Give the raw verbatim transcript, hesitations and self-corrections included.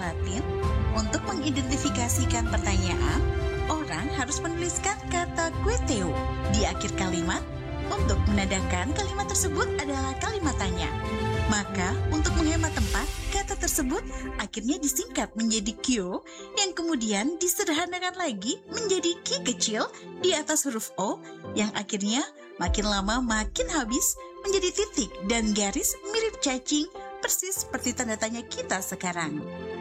Latin, untuk mengidentifikasikan pertanyaan, orang harus menuliskan kata queteo di akhir kalimat untuk menandakan kalimat tersebut adalah kalimat tanya. Maka, untuk menghemat tempat, kata tersebut akhirnya disingkat menjadi Q yang kemudian disederhanakan lagi menjadi Q kecil di atas huruf O yang akhirnya makin lama makin habis menjadi titik dan garis mirip cacing persis seperti tanda tanya kita sekarang.